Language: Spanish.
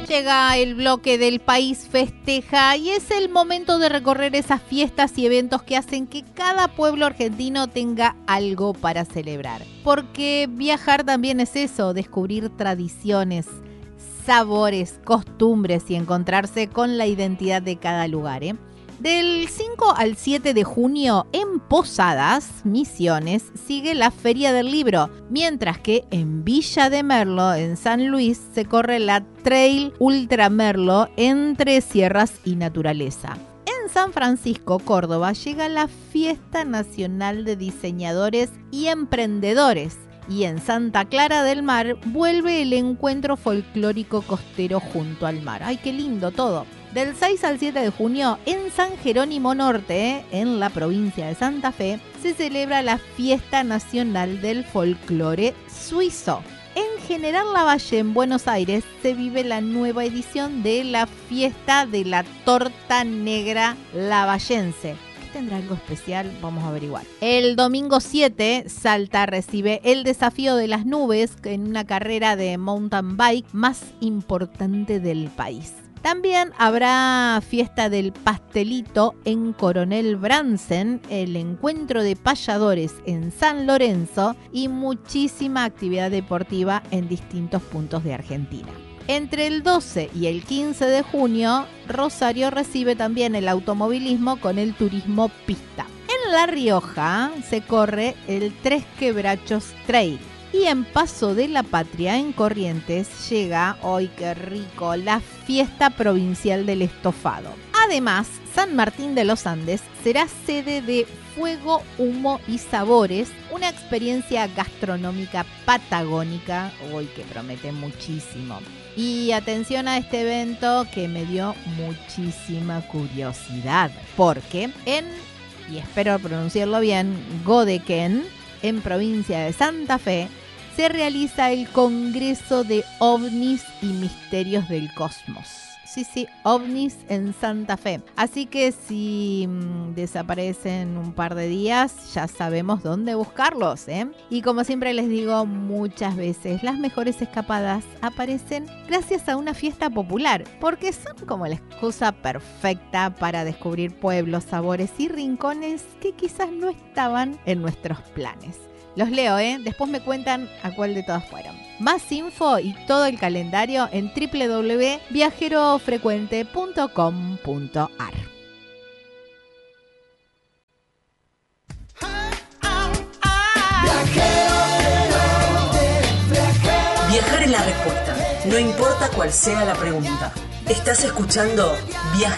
Llega el bloque del País Festeja y es el momento de recorrer esas fiestas y eventos que hacen que cada pueblo argentino tenga algo para celebrar. Porque viajar también es eso, descubrir tradiciones, sabores, costumbres y encontrarse con la identidad de cada lugar, Del 5 al 7 de junio en Posadas, Misiones, sigue la Feria del Libro, mientras que en Villa de Merlo, en San Luis, se corre la Trail Ultra Merlo entre sierras y naturaleza. En San Francisco, Córdoba, llega la Fiesta Nacional de Diseñadores y Emprendedores. Y en Santa Clara del Mar vuelve el encuentro folclórico costero junto al mar. ¡Ay, qué lindo todo! Del 6 al 7 de junio, en San Jerónimo Norte, en la provincia de Santa Fe, se celebra la Fiesta Nacional del Folclore Suizo. En General Lavalle, en Buenos Aires, se vive la nueva edición de la Fiesta de la Torta Negra Lavallense. ¿Tendrá algo especial? Vamos a averiguar. El domingo 7, Salta recibe el Desafío de las Nubes en una carrera de mountain bike más importante del país. También habrá fiesta del pastelito en Coronel Bransen, el encuentro de payadores en San Lorenzo y muchísima actividad deportiva en distintos puntos de Argentina. Entre el 12 y el 15 de junio, Rosario recibe también el automovilismo con el turismo pista. En La Rioja se corre el Tres Quebrachos Trail. Y en Paso de la Patria, en Corrientes, llega, ¡ay qué rico!, la Fiesta Provincial del Estofado. Además, San Martín de los Andes será sede de Fuego, Humo y Sabores, una experiencia gastronómica patagónica, ¡uy, que promete muchísimo! Y atención a este evento que me dio muchísima curiosidad, porque y espero pronunciarlo bien, Godequén, en provincia de Santa Fe, se realiza el Congreso de OVNIs y Misterios del Cosmos. Sí, OVNIs en Santa Fe. Así que si desaparecen un par de días, ya sabemos dónde buscarlos, Y como siempre les digo muchas veces, las mejores escapadas aparecen gracias a una fiesta popular, porque son como la excusa perfecta para descubrir pueblos, sabores y rincones que quizás no estaban en nuestros planes. Los leo, Después me cuentan a cuál de todas fueron. Más info y todo el calendario en www.viajerofrecuente.com.ar. Viajar es la respuesta, no importa cuál sea la pregunta. Estás escuchando Viajar.